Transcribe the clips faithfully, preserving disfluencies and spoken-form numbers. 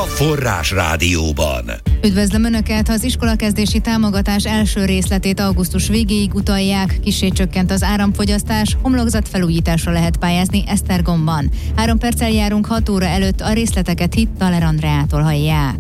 Forrás Rádióban. Üdvözlöm Önöket! Az iskolakezdési támogatás első részletét augusztus végéig utalják, kissé csökkent az áramfogyasztás, homlokzatfelújításra lehet pályázni Esztergomban. Három perccel járunk hat óra előtt, a részleteket Hittaler Andreától hallják.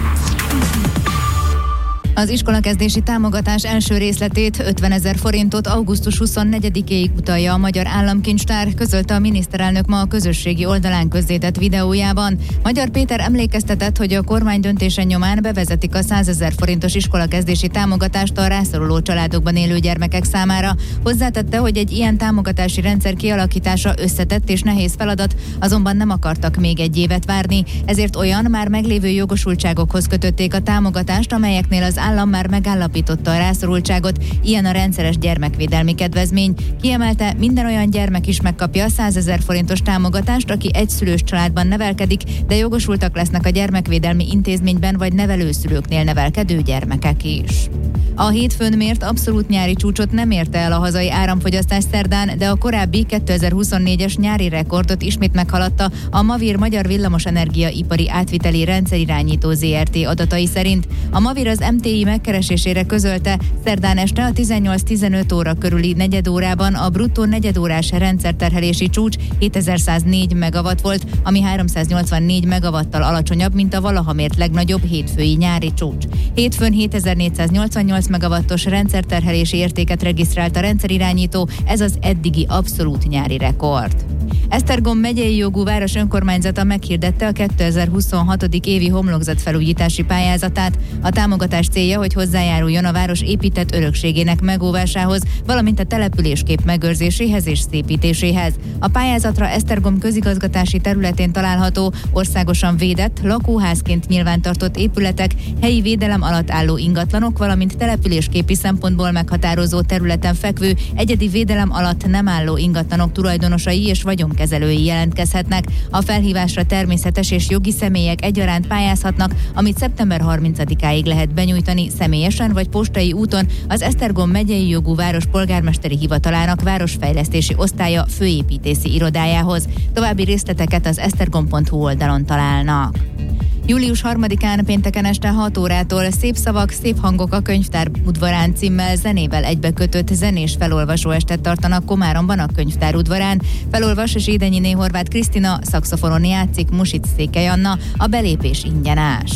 Az iskolakezdési támogatás első részletét, ötvenezer forintot augusztus huszonnegyedikéig utalja a Magyar Államkincstár, közölte a miniszterelnök ma a közösségi oldalán közzétett videójában. Magyar Péter emlékeztetett, hogy a kormány döntése nyomán bevezetik a százezer forintos iskolakezdési támogatást a rászoruló családokban élő gyermekek számára. Hozzátette, hogy egy ilyen támogatási rendszer kialakítása összetett és nehéz feladat, azonban nem akartak még egy évet várni, ezért olyan már meglévő jogosultságokhoz kötötték a támogatást, amelyeknél az állam már megállapította a rászorultságot, ilyen a rendszeres gyermekvédelmi kedvezmény. Kiemelte, minden olyan gyermek is megkapja a százezer forintos támogatást, aki egyszülős családban nevelkedik, de jogosultak lesznek a gyermekvédelmi intézményben vagy nevelőszülőknél nevelkedő gyermekek is. A hétfőn mért abszolút nyári csúcsot nem érte el a hazai áramfogyasztás szerdán, de a korábbi kétezer-huszonnégyes nyári rekordot ismét meghaladta a Mavir Magyar Villamosenergia Ipari Átviteli Rendszerirányító zé er té adatai szerint. A Mavir az em té i megkeresésére közölte, szerdán este a tizennyolc-tizenöt óra körüli negyedórában a bruttó negyedórás rendszerterhelési csúcs hétezer-száznégy megawatt volt, ami háromszáznyolcvannégy megawattal alacsonyabb, mint a valaha mért legnagyobb hétfői nyári csúcs. Hétfőn hétezer-négyszáznyolcvannyolc megawattos rendszerterhelési értéket regisztrált a rendszerirányító, ez az eddigi abszolút nyári rekord. Esztergom megyei jogú város önkormányzata meghirdette a kétezer-huszonhat. évi homlokzatfelújítási pályázatát. A támogatás célja, hogy hozzájáruljon a város épített örökségének megóvásához, valamint a településkép megőrzéséhez és szépítéséhez. A pályázatra Esztergom közigazgatási területén található, országosan védett, lakóházként nyilvántartott épületek, helyi védelem alatt álló ingatlanok, valamint településképi szempontból meghatározó területen fekvő, egyedi védelem alatt nem álló ingatlanok tulajdonosai és vagyonkezelői jelentkezhetnek. A felhívásra természetes és jogi személyek egyaránt pályázhatnak, amit szeptember harmincadikáig lehet benyújtani személyesen vagy postai úton az Esztergom megyei jogú város polgármesteri hivatalának városfejlesztési osztálya főépítészi irodájához. További részleteket az esztergom pont hu oldalon találnak. július harmadikán pénteken este hat órától Szép szavak, szép hangok a könyvtár udvarán címmel zenével egybekötött zenés felolvasó estet tartanak Komáromban a könyvtár udvarán. Felolvas Zsédenyiné Horváth Krisztina, szaxofonon játszik Music Székely Anna, a belépés ingyenes.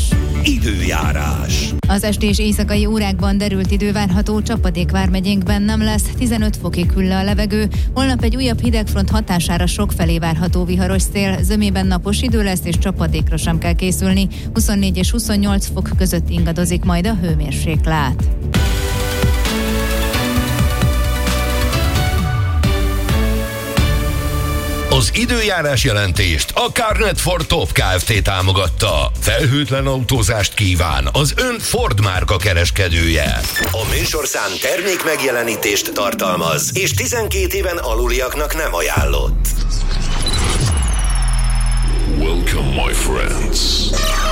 Időjárás. Az esti és éjszakai órákban derült idő várható, Csapadék vármegyénkben nem lesz, tizenöt fokig hűl le a levegő. Holnap egy újabb hidegfront hatására sokfelé várható viharos szél, zömében napos idő lesz és csapadékra sem kell készülni. huszonnégy és huszonnyolc fok között ingadozik majd a hőmérséklet. Az időjárás jelentést a Carnet Ford Top Kft. Támogatta. Felhőtlen autózást kíván az ön Ford márka kereskedője. A műsorszám termék megjelenítést tartalmaz, és tizenkét éven aluliaknak nem ajánlott. Welcome, my friends.